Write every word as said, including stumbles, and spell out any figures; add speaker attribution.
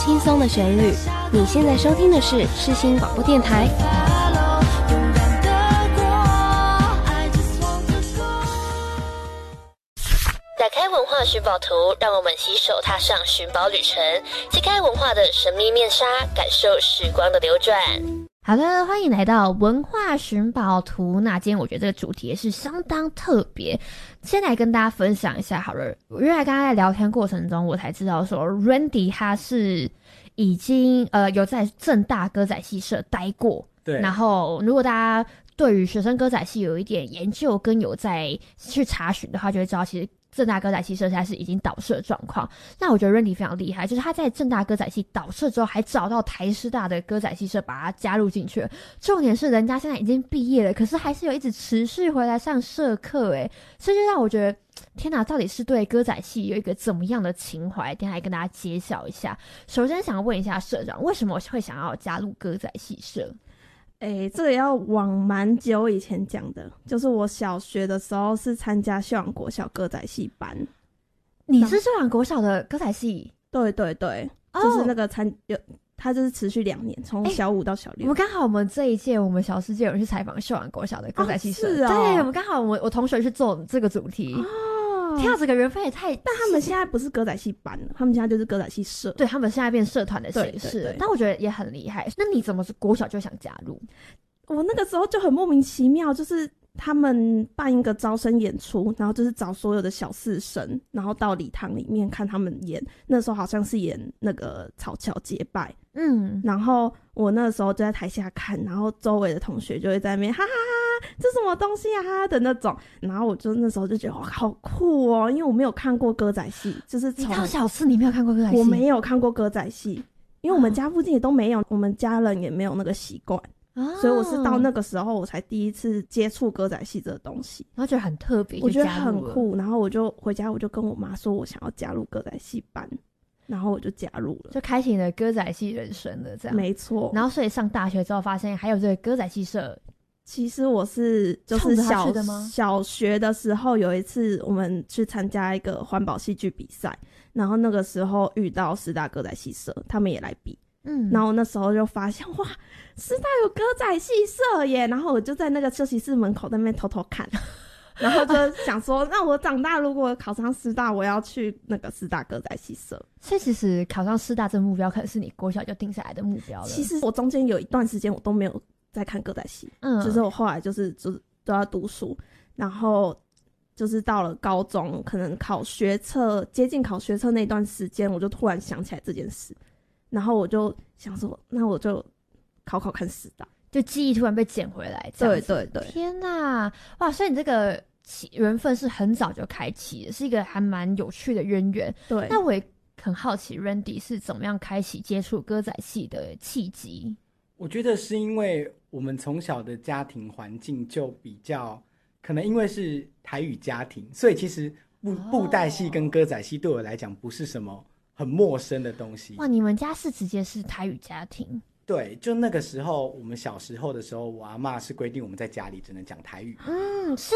Speaker 1: 轻松的旋律。你现在收听的是世新广播电台。打开文化寻宝图，让我们携手踏上寻宝旅程，揭开文化的神秘面纱，感受时光的流转。
Speaker 2: 好的，欢迎来到文化寻宝图。那今天我觉得这个主题也是相当特别，先来跟大家分享一下好了。因为刚刚在聊天过程中，我才知道说 Randy 他是已经呃有在政大歌仔戏社待过，
Speaker 3: 对。
Speaker 2: 然后如果大家对于学生歌仔戏有一点研究跟有在去查询的话，就会知道其实政大歌仔戏社现在是已经倒社的状况。那我觉得 Randy 非常厉害，就是他在政大歌仔戏倒社之后，还找到台师大的歌仔戏社把他加入进去了。重点是人家现在已经毕业了，可是还是有一直持续回来上社课，诶，所以就让我觉得天哪，到底是对歌仔戏有一个怎么样的情怀？等一下来跟大家揭晓一下。首先想问一下社长，为什么我会想要加入歌仔戏社？
Speaker 4: 诶，这个要往蛮久以前讲的，就是我小学的时候是参加秀朗国小歌仔戏班。
Speaker 2: 你是秀朗国小的歌仔戏？
Speaker 4: 对对对，
Speaker 2: 哦，
Speaker 4: 就是那个参有，他就是持续两年，从小五到小六。
Speaker 2: 我们刚好我们这一届，我们小世界有人去采访秀朗国小的歌仔戏社，
Speaker 4: 哦是哦，
Speaker 2: 对，我们刚好我我同学去做这个主题。哦，天啊，这个缘分也太……
Speaker 4: 但他们现在不是歌仔戏班了，他们现在就是歌仔戏社。
Speaker 2: 对，他们现在变社团的形式，
Speaker 4: 对对对，
Speaker 2: 但我觉得也很厉害。那你怎么是国小就想加入？
Speaker 4: 我那个时候就很莫名其妙，就是他们办一个招生演出，然后就是找所有的小四生，然后到礼堂里面看他们演。那时候好像是演那个草桥结拜，嗯，然后我那时候就在台下看，然后周围的同学就会在那边哈哈哈，这什么东西啊哈的那种，然后我就那时候就觉得哇好酷哦，因为我没有看过歌仔戏，就是
Speaker 2: 你到小四你没有看过歌仔戏？
Speaker 4: 我没有看过歌仔戏，因为我们家附近也都没有，我们家人也没有那个习惯。所以我是到那个时候我才第一次接触歌仔戏这个东西，
Speaker 2: 然后觉得很特别，
Speaker 4: 我觉得很酷，然后我就回家我就跟我妈说我想要加入歌仔戏班，然后我就加入了，
Speaker 2: 就开启了歌仔戏人生了这样。
Speaker 4: 没错。然
Speaker 2: 后所以上大学之后发现还有这个歌仔戏社。
Speaker 4: 其实我是就是小小学的时候有一次我们去参加一个环保戏剧比赛，然后那个时候遇到师大歌仔戏社，他们也来比，嗯，然后那时候就发现哇，师大有歌仔戏社耶，然后我就在那个休息室门口在那边偷偷看，然后就想说，那我长大如果考上师大，我要去那个师大歌仔戏社。
Speaker 2: 所以其实考上师大这个目标，可能是你国小就定下来的目标了。
Speaker 4: 其实我中间有一段时间我都没有在看歌仔戏，嗯，就是我后来就是就是都要读书，然后就是到了高中，可能考学测接近考学测那段时间，我就突然想起来这件事。然后我就想说，那我就考考看师大，
Speaker 2: 就记忆突然被捡回来。对
Speaker 4: 对对，
Speaker 2: 天哪，哇！所以你这个缘分是很早就开启的，是一个还蛮有趣的渊源。
Speaker 4: 对，
Speaker 2: 那我也很好奇 ，Randy 是怎么样开启接触歌仔戏的契机？
Speaker 3: 我觉得是因为我们从小的家庭环境就比较，可能因为是台语家庭，所以其实布布袋戏跟歌仔戏对我来讲不是什么很陌生的东西。
Speaker 2: 哇，你们家是直接是台语家庭？
Speaker 3: 对，就那个时候我们小时候的时候，我阿嬷是规定我们在家里只能讲台语。
Speaker 2: 嗯，是